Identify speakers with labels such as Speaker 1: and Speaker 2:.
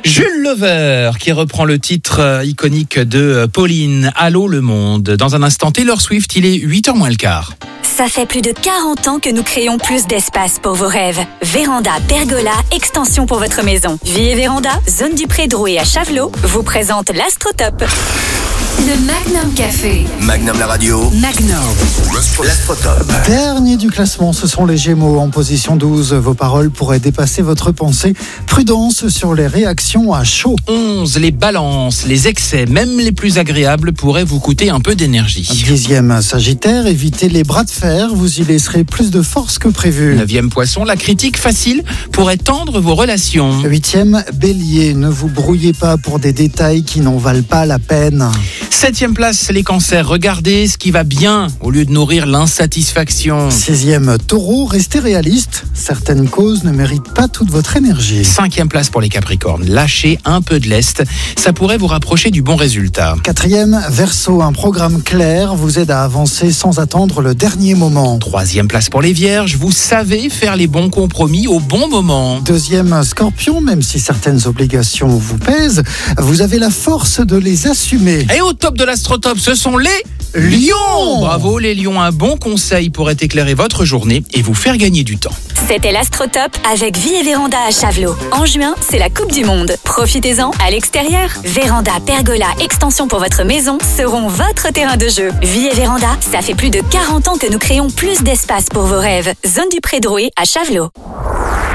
Speaker 1: Jules Lover qui reprend le titre iconique de Pauline, Allô le monde. Dans un instant, Taylor Swift, il est 8h moins le quart.
Speaker 2: Ça fait plus de 40 ans que nous créons plus d'espace pour vos rêves. Véranda, pergola, extension pour votre maison. Vie et Véranda, zone du Pré-Drouet à Chavelot, vous présente l'Astrotop. Le Magnum Café.
Speaker 3: Magnum la radio.
Speaker 2: Magnum.
Speaker 3: L'Astrotop.
Speaker 4: Dernier du classement, ce sont les Gémeaux en position 12. Vos paroles pourraient dépasser votre pensée. Prudence sur les réactions à chaud.
Speaker 1: 11, les balances, les excès, même les plus agréables, pourraient vous coûter un peu d'énergie.
Speaker 4: 10e Sagittaire, évitez les bras de fer, vous y laisserez plus de force que prévu.
Speaker 1: 9e Poisson, la critique facile pourrait tendre vos relations.
Speaker 4: 8e Bélier, ne vous brouillez pas pour des détails qui n'en valent pas la peine.
Speaker 1: 7e place, les cancers, regardez ce qui va bien au lieu de nourrir l'insatisfaction.
Speaker 4: 6e Taureau, restez réaliste, certaines causes ne méritent pas toute votre énergie.
Speaker 1: 5e place pour les capricornes, lâchez un peu de lest, ça pourrait vous rapprocher du bon résultat.
Speaker 4: 4e Verseau, un programme clair vous aide à avancer sans attendre le dernier moment.
Speaker 1: 3e place pour les vierges, vous savez faire les bons compromis au bon moment.
Speaker 4: 2e Scorpion, même si certaines obligations vous pèsent, vous avez la force de les assumer.
Speaker 1: Et au top de l'Astrotop, ce sont les Lions. Bravo les Lions, un bon conseil pourrait éclairer votre journée et vous faire gagner du temps.
Speaker 2: C'était l'Astrotop avec Vie et Véranda à Chavelot. En juin, c'est la Coupe du Monde. Profitez-en à l'extérieur. Véranda, pergola, extension pour votre maison seront votre terrain de jeu. Vie et Véranda, ça fait plus de 40 ans que nous créons plus d'espace pour vos rêves. Zone du Pré-Drouet à Chavelot.